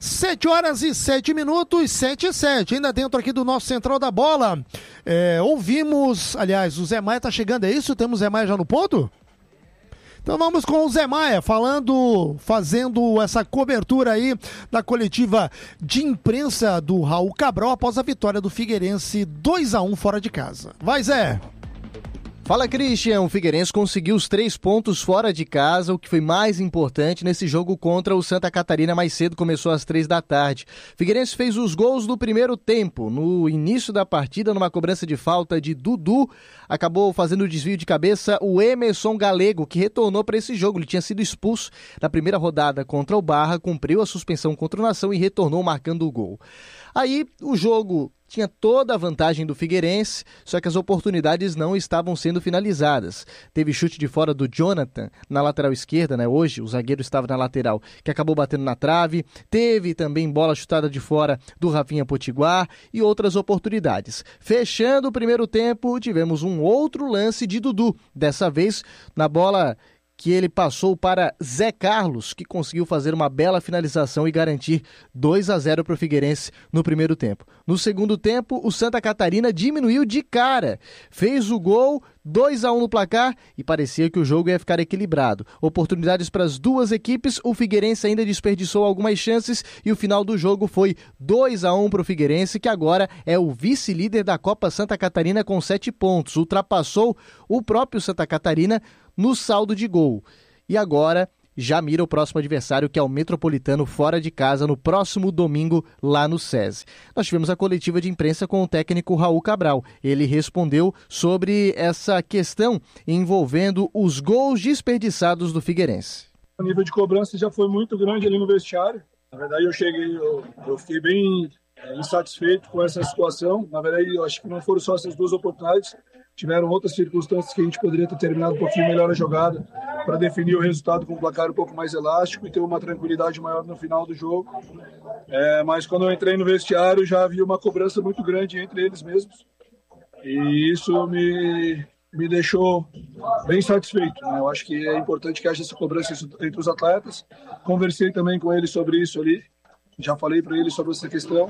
S1: 7h07, 7h07, ainda dentro aqui do nosso Central da Bola. Ouvimos, aliás, o Zé Maia tá chegando, é isso? Temos o Zé Maia já no ponto? Então vamos com o Zé Maia, fazendo essa cobertura aí da coletiva de imprensa do Raul Cabral após a vitória do Figueirense 2-1 fora de casa. Vai, Zé!
S12: Fala, Christian. O Figueirense conseguiu os 3 pontos fora de casa, o que foi mais importante nesse jogo contra o Santa Catarina. Mais cedo, começou às 3 da tarde. Figueirense fez os gols do primeiro tempo. No início da partida, numa cobrança de falta de Dudu, acabou fazendo o desvio de cabeça o Emerson Galego, que retornou para esse jogo. Ele tinha sido expulso na primeira rodada contra o Barra, cumpriu a suspensão contra o Nação e retornou marcando o gol. Aí, o jogo tinha toda a vantagem do Figueirense, só que as oportunidades não estavam sendo finalizadas. Teve chute de fora do Jonathan na lateral esquerda, né? Hoje o zagueiro estava na lateral, que acabou batendo na trave. Teve também bola chutada de fora do Rafinha Potiguar e outras oportunidades. Fechando o primeiro tempo, tivemos um outro lance de Dudu, dessa vez na bola que ele passou para Zé Carlos, que conseguiu fazer uma bela finalização e garantir 2-0 para o Figueirense no primeiro tempo. No segundo tempo, o Santa Catarina diminuiu de cara, fez o gol 2-1 no placar e parecia que o jogo ia ficar equilibrado. Oportunidades para as duas equipes, o Figueirense ainda desperdiçou algumas chances e o final do jogo foi 2-1 para o Figueirense, que agora é o vice-líder da Copa Santa Catarina com 7 pontos. Ultrapassou o próprio Santa Catarina no saldo de gol. E agora já mira o próximo adversário, que é o Metropolitano, fora de casa, no próximo domingo, lá no SESI. Nós tivemos a coletiva de imprensa com o técnico Raul Cabral. Ele respondeu sobre essa questão envolvendo os gols desperdiçados do Figueirense.
S13: O nível de cobrança já foi muito grande ali no vestiário. Na verdade, eu fiquei bem insatisfeito com essa situação. Na verdade, eu acho que não foram só essas duas oportunidades. Tiveram outras circunstâncias que a gente poderia ter terminado um pouquinho melhor a jogada para definir o resultado com um placar um pouco mais elástico e ter uma tranquilidade maior no final do jogo. Mas quando eu entrei no vestiário já havia uma cobrança muito grande entre eles mesmos e isso me deixou bem satisfeito, né? Eu acho que é importante que haja essa cobrança entre os atletas. Conversei também com eles sobre isso ali. Já falei para ele sobre essa questão.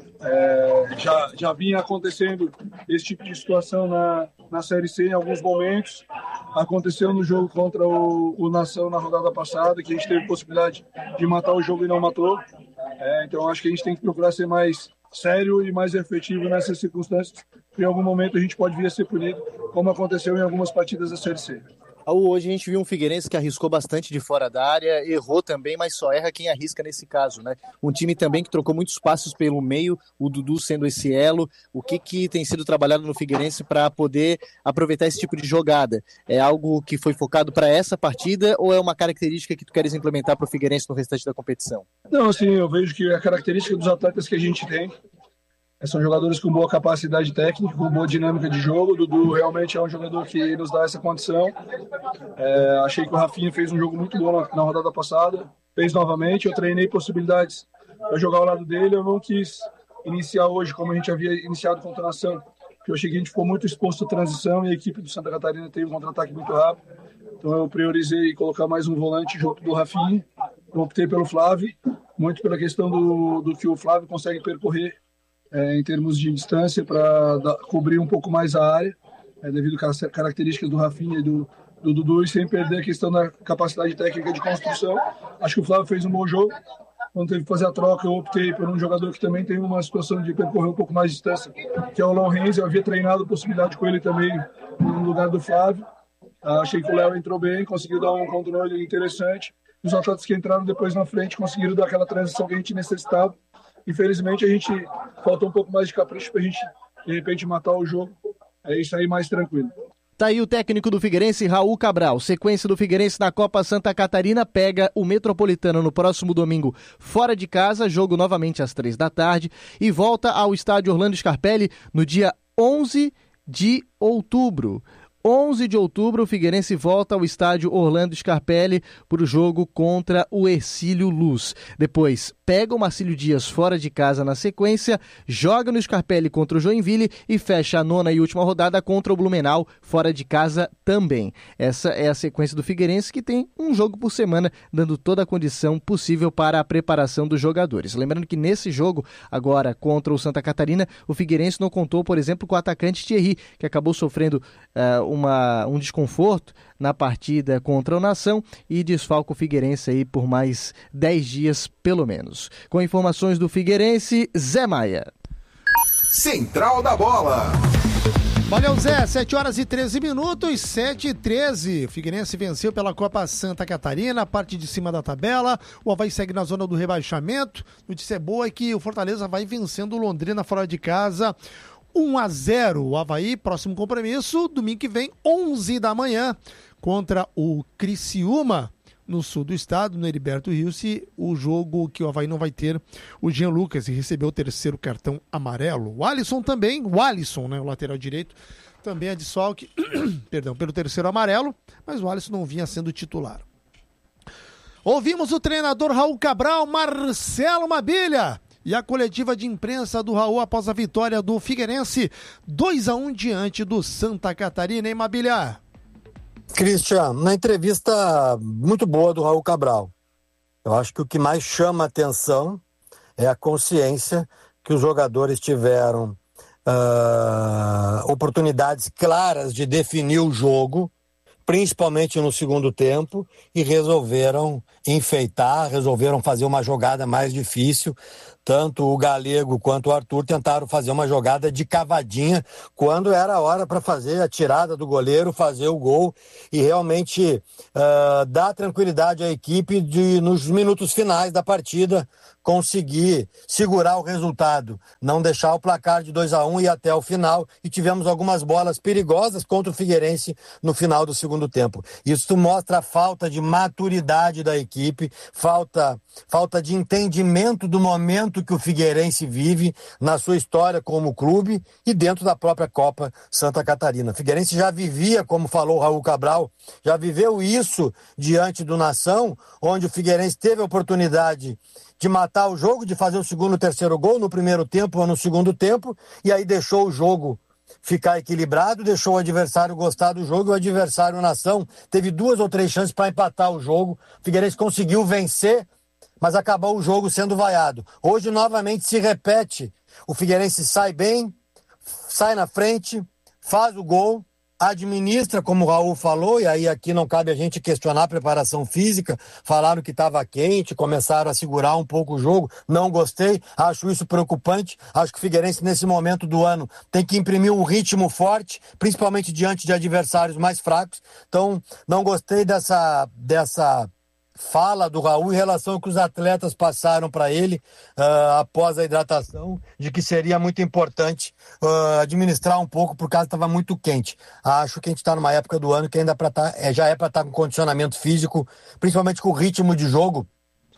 S13: Já vinha acontecendo esse tipo de situação na Série C em alguns momentos. Aconteceu no jogo contra o Nação na rodada passada, que a gente teve possibilidade de matar o jogo e não matou. Então acho que a gente tem que procurar ser mais sério e mais efetivo nessas circunstâncias. Em algum momento a gente pode vir a ser punido, como aconteceu em algumas partidas da Série C.
S12: Hoje a gente viu um Figueirense que arriscou bastante de fora da área, errou também, mas só erra quem arrisca nesse caso, né? Um time também que trocou muitos passos pelo meio, o Dudu sendo esse elo. O que tem sido trabalhado no Figueirense para poder aproveitar esse tipo de jogada? É algo que foi focado para essa partida ou é uma característica que tu queres implementar para o Figueirense no restante da competição?
S13: Não, assim, eu vejo que a característica dos atletas que a gente tem são jogadores com boa capacidade técnica, com boa dinâmica de jogo. O Dudu realmente é um jogador que nos dá essa condição. Achei que o Rafinha fez um jogo muito bom na rodada passada. Fez novamente. Eu treinei possibilidades para jogar ao lado dele. Eu não quis iniciar hoje como a gente havia iniciado contra a Nação, porque eu achei que a gente ficou muito exposto à transição e a equipe do Santa Catarina teve um contra-ataque muito rápido. Então eu priorizei colocar mais um volante junto do Rafinha. Eu optei pelo Flávio, muito pela questão do que o Flávio consegue percorrer em termos de distância para cobrir um pouco mais a área, devido às características do Rafinha e do Dudu, e sem perder a questão da capacidade técnica de construção. Acho que o Flávio fez um bom jogo. Quando teve que fazer a troca, eu optei por um jogador que também tem uma situação de percorrer um pouco mais de distância, que é o Léo Renz. Eu havia treinado a possibilidade com ele também no lugar do Flávio. Achei que o Léo entrou bem, conseguiu dar um controle interessante. Os atletas que entraram depois na frente conseguiram dar aquela transição que a gente necessitava. Infelizmente, a gente faltou um pouco mais de capricho para a gente, de repente, matar o jogo. É isso aí, mais tranquilo.
S12: Tá aí o técnico do Figueirense, Raul Cabral. Sequência do Figueirense na Copa Santa Catarina, pega o Metropolitano no próximo domingo fora de casa, jogo novamente às 15h, e volta ao estádio Orlando Scarpelli no dia 11 de outubro. 11 de outubro, o Figueirense volta ao estádio Orlando Scarpelli para o jogo contra o Hercílio Luz. Depois, pega o Marcílio Dias fora de casa na sequência, joga no Scarpelli contra o Joinville e fecha a 9ª e última rodada contra o Blumenau, fora de casa também. Essa é a sequência do Figueirense, que tem um jogo por semana, dando toda a condição possível para a preparação dos jogadores. Lembrando que nesse jogo, agora contra o Santa Catarina, o Figueirense não contou, por exemplo, com o atacante Thierry, que acabou sofrendo um desconforto na partida contra o Nação e desfalca o Figueirense aí por mais 10 dias, pelo menos. Com informações do Figueirense, Zé Maia.
S11: Central da Bola.
S1: Valeu, Zé. 7h13, 7h13. O Figueirense venceu pela Copa Santa Catarina, parte de cima da tabela. O Avaí segue na zona do rebaixamento. Notícia boa é que o Fortaleza vai vencendo o Londrina fora de casa. 1-0, o Avaí, próximo compromisso, domingo que vem, 11 da manhã, contra o Criciúma, no sul do estado, no Heriberto Rilse, o jogo que o Avaí não vai ter o Jean Lucas, e recebeu o 3º cartão amarelo. O Alisson também, né, o lateral direito, também é desfalque, perdão, pelo 3º amarelo, mas o Alisson não vinha sendo titular. Ouvimos o treinador Raul Cabral, Marcelo Mabilha, e a coletiva de imprensa do Raul após a vitória do Figueirense, 2-1 diante do Santa Catarina, hein, Mabilha?
S2: Christian, na entrevista muito boa do Raul Cabral, eu acho que o que mais chama a atenção é a consciência que os jogadores tiveram oportunidades claras de definir o jogo, principalmente no segundo tempo, e resolveram enfeitar, resolveram fazer uma jogada mais difícil. Tanto o Galego quanto o Arthur tentaram fazer uma jogada de cavadinha quando era a hora para fazer a tirada do goleiro, fazer o gol e realmente dar tranquilidade à equipe de, nos minutos finais da partida, conseguir segurar o resultado, não deixar o placar de 2-1 e ir até o final, e tivemos algumas bolas perigosas contra o Figueirense no final do segundo tempo. Isso mostra a falta de maturidade da equipe, falta de entendimento do momento que o Figueirense vive na sua história como clube e dentro da própria Copa Santa Catarina. O Figueirense já vivia, como falou Raul Cabral, já viveu isso diante do Nação, onde o Figueirense teve a oportunidade de matar o jogo, de fazer o segundo e terceiro gol no primeiro tempo ou no segundo tempo, e aí deixou o jogo ficar equilibrado, deixou o adversário gostar do jogo, e o adversário Nação teve 2 ou 3 chances para empatar o jogo. O Figueirense conseguiu vencer, mas acabou o jogo sendo vaiado. Hoje novamente se repete, o Figueirense sai bem, sai na frente, faz o gol, administra, como o Raul falou, e aí aqui não cabe a gente questionar a preparação física, falaram que estava quente, começaram a segurar um pouco o jogo, não gostei, acho isso preocupante, acho que o Figueirense nesse momento do ano tem que imprimir um ritmo forte, principalmente diante de adversários mais fracos, então não gostei dessa fala do Raul em relação ao que os atletas passaram para ele após a hidratação, de que seria muito importante administrar um pouco por causa que estava muito quente. Acho que a gente está numa época do ano que ainda já é para estar com condicionamento físico, principalmente com o ritmo de jogo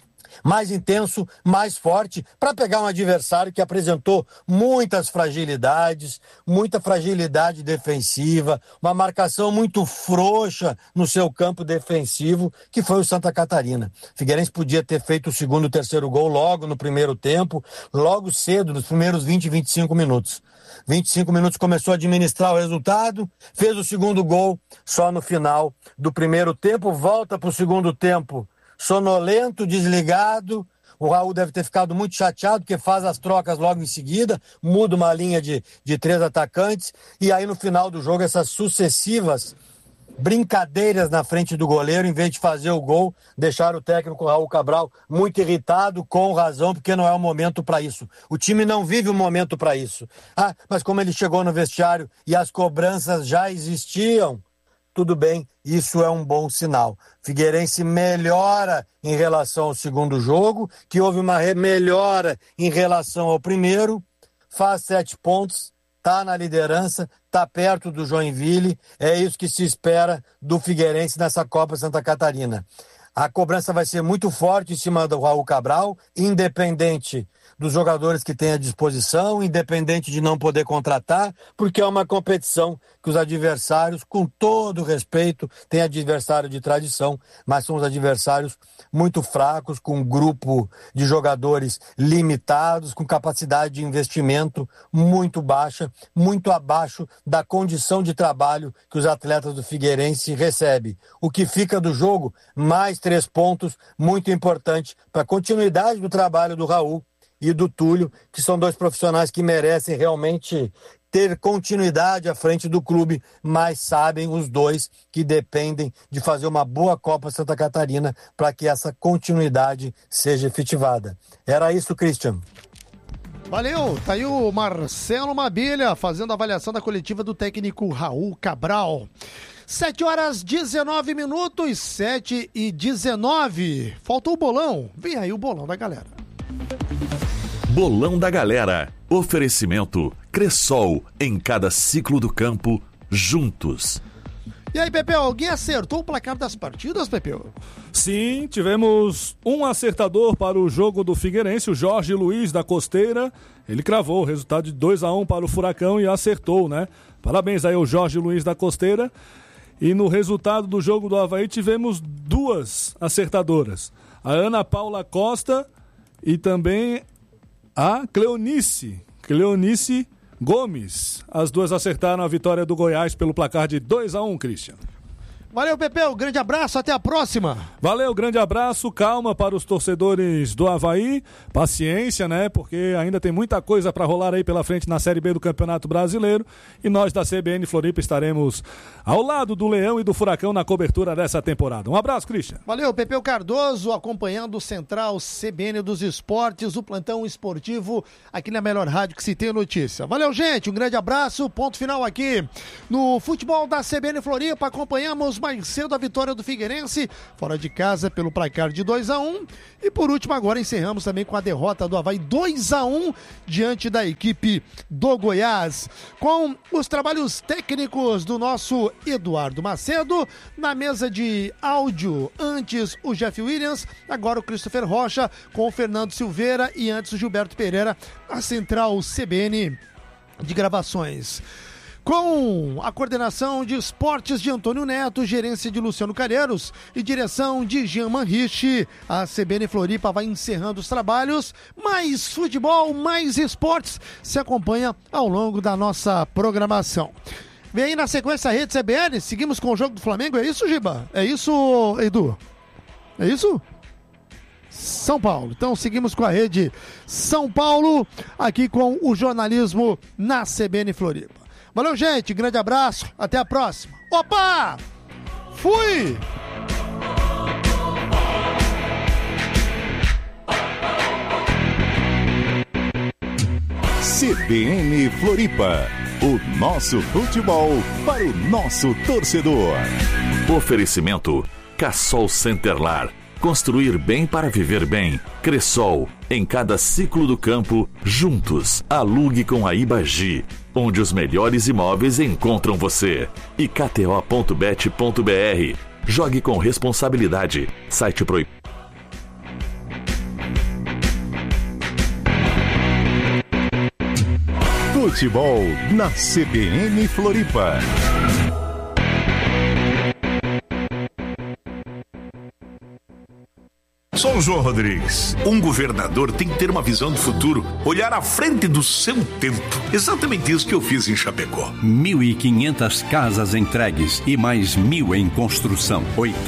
S2: mais intenso, mais forte, para pegar um adversário que apresentou muitas fragilidades, muita fragilidade defensiva, uma marcação muito frouxa no seu campo defensivo, que foi o Santa Catarina. Figueirense podia ter feito o segundo e terceiro gol logo no primeiro tempo, logo cedo, nos primeiros 20, 25 minutos. 25 minutos começou a administrar o resultado, fez o segundo gol só no final do primeiro tempo, volta para o segundo tempo sonolento, desligado. O Raul deve ter ficado muito chateado, porque faz as trocas logo em seguida, muda uma linha de 3 atacantes, e aí no final do jogo essas sucessivas brincadeiras na frente do goleiro, em vez de fazer o gol, deixaram o técnico Raul Cabral muito irritado, com razão, porque não é o momento para isso. O time não vive o momento para isso. Mas como ele chegou no vestiário e as cobranças já existiam, tudo bem, isso é um bom sinal. Figueirense melhora em relação ao segundo jogo, que houve uma melhora em relação ao primeiro, faz 7 pontos, está na liderança, está perto do Joinville, é isso que se espera do Figueirense nessa Copa Santa Catarina. A cobrança vai ser muito forte em cima do Raul Cabral, independente dos jogadores que tem à disposição, independente de não poder contratar, porque é uma competição que os adversários, com todo respeito, tem adversário de tradição, mas são os adversários muito fracos, com um grupo de jogadores limitados, com capacidade de investimento muito baixa, muito abaixo da condição de trabalho que os atletas do Figueirense recebem. O que fica do jogo, mais 3 pontos, muito importante para a continuidade do trabalho do Raul e do Túlio, que são 2 profissionais que merecem realmente ter continuidade à frente do clube, mas sabem os 2 que dependem de fazer uma boa Copa Santa Catarina para que essa continuidade seja efetivada. Era isso, Christian.
S1: Valeu, tá aí o Marcelo Mabilha fazendo a avaliação da coletiva do técnico Raul Cabral. 7h19, 7h19. Faltou o bolão. Vem aí o bolão da galera.
S5: Bolão da Galera. Oferecimento Cressol, em cada ciclo do campo, juntos.
S1: E aí, Pepeu, alguém acertou o placar das partidas, Pepeu?
S3: Sim, tivemos um acertador para o jogo do Figueirense, o Jorge Luiz da Costeira. Ele cravou o resultado de 2-1 para o Furacão e acertou, né? Parabéns aí ao Jorge Luiz da Costeira. E no resultado do jogo do Avaí tivemos 2 acertadoras. A Ana Paula Costa e também a Cleonice Gomes. As 2 acertaram a vitória do Goiás pelo placar de 2-1, Christian.
S1: Valeu, Pepeu, grande abraço, até a próxima.
S3: Valeu, grande abraço, calma para os torcedores do Avaí, paciência, né, porque ainda tem muita coisa para rolar aí pela frente na Série B do Campeonato Brasileiro e nós da CBN Floripa estaremos ao lado do Leão e do Furacão na cobertura dessa temporada. Um abraço, Christian.
S1: Valeu, Pepeu Cardoso, acompanhando o Central CBN dos Esportes, o plantão esportivo aqui na melhor rádio que se tem notícia. Valeu, gente, um grande abraço, ponto final aqui no futebol da CBN Floripa. Acompanhamos mais cedo a vitória do Figueirense, fora de casa pelo placar de 2-1. E por último agora encerramos também com a derrota do Avaí 2-1 diante da equipe do Goiás. Com os trabalhos técnicos do nosso Eduardo Macedo, na mesa de áudio antes o Jeff Williams, agora o Christopher Rocha com o Fernando Silveira e antes o Gilberto Pereira, a Central CBN de gravações. Com a coordenação de esportes de Antônio Neto, gerência de Luciano Calheiros e direção de Jean Manriche, a CBN Floripa vai encerrando os trabalhos. Mais futebol, mais esportes se acompanha ao longo da nossa programação. Vem aí na sequência a rede CBN, seguimos com o jogo do Flamengo, é isso, Giba? É isso, Edu? É isso? São Paulo. Então seguimos com a rede São Paulo, aqui com o jornalismo na CBN Floripa. Valeu, gente. Grande abraço. Até a próxima. Opa! Fui!
S14: CBN Floripa. O nosso futebol para o nosso torcedor.
S5: Oferecimento Cassol Centerlar. Construir bem para viver bem. Cressol, em cada ciclo do campo, juntos. Alugue com a Ibagi, onde os melhores imóveis encontram você. E KTO.bet.br. Jogue com responsabilidade. Site proibido.
S14: Futebol na CBN Floripa.
S15: Sou o João Rodrigues. Um governador tem que ter uma visão do futuro, olhar à frente do seu tempo. Exatamente isso que eu fiz em Chapecó.
S16: 1.500 casas entregues e mais 1.000 em construção.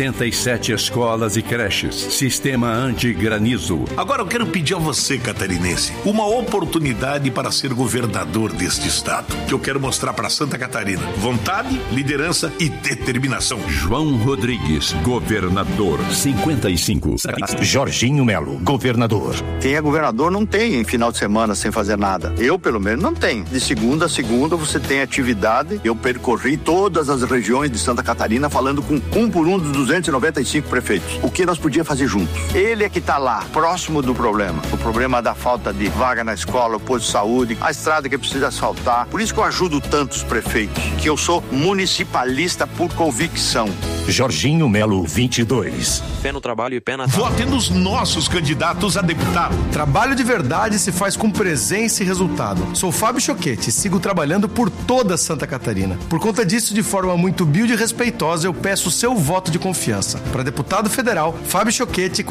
S16: 87 escolas e creches. Sistema anti-granizo.
S15: Agora eu quero pedir a você, catarinense, uma oportunidade para ser governador deste estado. Que eu quero mostrar para Santa Catarina. Vontade, liderança e determinação.
S16: João Rodrigues, governador. 55.
S17: Jorginho Melo, governador.
S18: Quem é governador não tem em final de semana sem fazer nada. Eu, pelo menos, não tenho. De segunda a segunda você tem atividade. Eu percorri todas as regiões de Santa Catarina falando com um por um dos 295 prefeitos. O que nós podíamos fazer juntos? Ele é que está lá, próximo do problema. O problema da falta de vaga na escola, o posto de saúde, a estrada que precisa asfaltar. Por isso que eu ajudo tantos prefeitos, que eu sou municipalista por convicção.
S17: Jorginho Melo, 22.
S19: Pé no trabalho e pé na
S15: Vote nos nossos candidatos a deputado.
S20: Trabalho de verdade se faz com presença e resultado. Sou Fábio Choquete e sigo trabalhando por toda Santa Catarina. Por conta disso, de forma muito humilde e respeitosa, eu peço o seu voto de confiança. Para deputado federal, Fábio Choquete,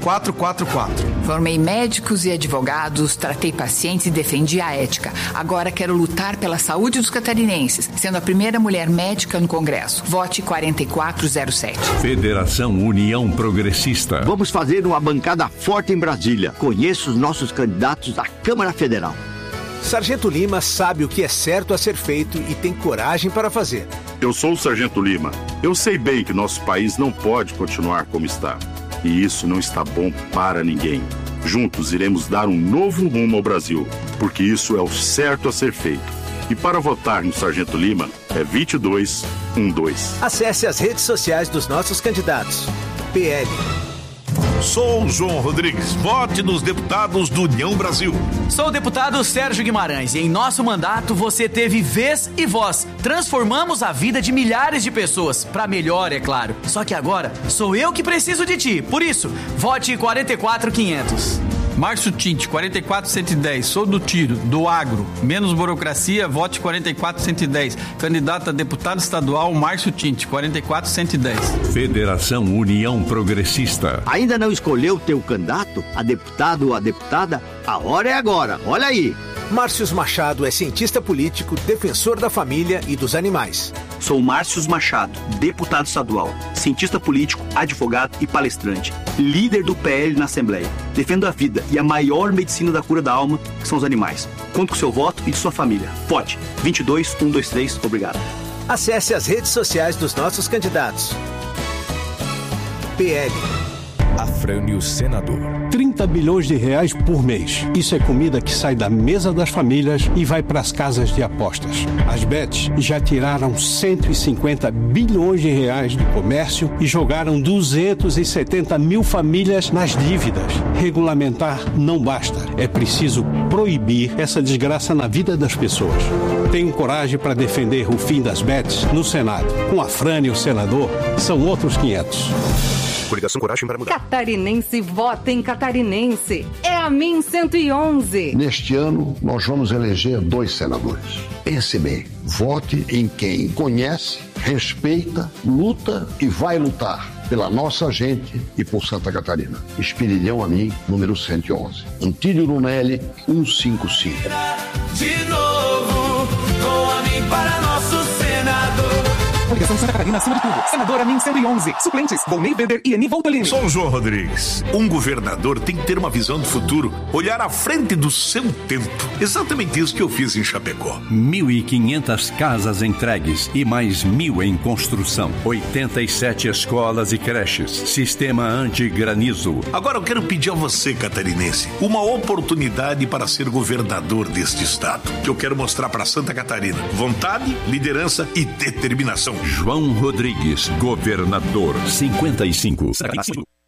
S20: 4444.
S21: Formei médicos e advogados, tratei pacientes e defendi a ética. Agora quero lutar pela saúde dos catarinenses, sendo a primeira mulher médica no Congresso. Vote 4407.
S16: Federação União Progressista.
S22: Vamos fazer uma bancada forte em Brasília. Conheço os nossos candidatos à Câmara Federal.
S23: Sargento Lima sabe o que é certo a ser feito e tem coragem para fazer.
S24: Eu sou o Sargento Lima. Eu sei bem que nosso país não pode continuar como está. E isso não está bom para ninguém. Juntos iremos dar um novo rumo ao Brasil, porque isso é o certo a ser feito. E para votar no Sargento Lima é 2212.
S23: Acesse as redes sociais dos nossos candidatos. PL.
S15: Sou João Rodrigues. Vote nos deputados do União Brasil.
S25: Sou o deputado Sérgio Guimarães e em nosso mandato você teve vez e voz. Transformamos a vida de milhares de pessoas, pra melhor, é claro. Só que agora sou eu que preciso de ti. Por isso, vote 44500.
S26: Márcio Tinte, 44110, sou do tiro, do agro, menos burocracia, vote 44110. Candidato a deputado estadual, Márcio Tinte, 44110.
S16: Federação União Progressista.
S22: Ainda não escolheu teu candidato, a deputado ou a deputada? A hora é agora, olha aí.
S23: Márcios Machado é cientista político, defensor da família e dos animais.
S6: Sou Márcios Machado, deputado estadual, cientista político, advogado e palestrante, líder do PL na Assembleia. Defendo a vida e a maior medicina da cura da alma, que são os animais. Conto com seu voto e de sua família. Vote 22123, obrigado.
S23: Acesse as redes sociais dos nossos candidatos. PL.
S7: Afrânio Senador.
S8: 30 bilhões de reais por mês. Isso é comida que sai da mesa das famílias e vai para as casas de apostas. As bets já tiraram 150 bilhões de reais do comércio e jogaram 270 mil famílias nas dívidas. Regulamentar não basta. É preciso proibir essa desgraça na vida das pessoas. Tenho coragem para defender o fim das bets no Senado. Com Afrânio Senador, são outros 500.
S7: Coligação Coragem para Mudar.
S9: Catarinense vota em Catarinense. É a MIN 111.
S10: Neste ano, nós vamos eleger 2 senadores. Pense bem, vote em quem conhece, respeita, luta e vai lutar pela nossa gente e por Santa Catarina. Espinilhão a mim, número 111. Antílio Lunelli, 155.
S19: De novo, com a mim para nosso senador.
S27: Coligação Santa Catarina acima de tudo. Senadora MIN 111. Suplentes, Volney Bender e Eni Voltolini.
S15: Sou o João Rodrigues. Um governador tem que ter uma visão do futuro, olhar à frente do seu tempo. Exatamente isso que eu fiz em Chapecó.
S16: 1.500 casas entregues e mais 1.000 em construção. 87 escolas e creches. Sistema anti-granizo.
S15: Agora eu quero pedir a você, catarinense, uma oportunidade para ser governador deste estado. Que eu quero mostrar para Santa Catarina. Vontade, liderança e determinação.
S16: João Rodrigues, governador 55.